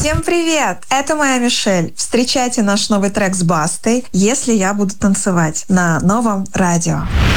Всем привет! Это моя Мишель. Встречайте наш новый трек с Бастой «Если я буду танцевать» на Новом радио.